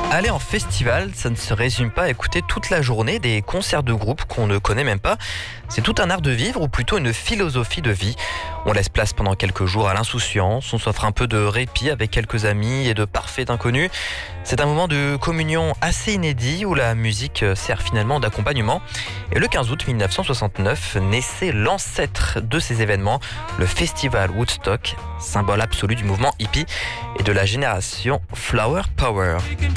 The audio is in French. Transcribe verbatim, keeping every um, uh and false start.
Aller en festival, ça ne se résume pas à écouter toute la journée des concerts de groupe qu'on ne connaît même pas. C'est tout un art de vivre ou plutôt une philosophie de vie. On laisse place pendant quelques jours à l'insouciance, on s'offre un peu de répit avec quelques amis et de parfaits inconnus. C'est un moment de communion assez inédit où la musique sert finalement d'accompagnement. Et le quinze août mille neuf cent soixante-neuf naissait l'ancêtre de ces événements, le festival Woodstock, symbole absolu du mouvement hippie et de la génération Flower Power.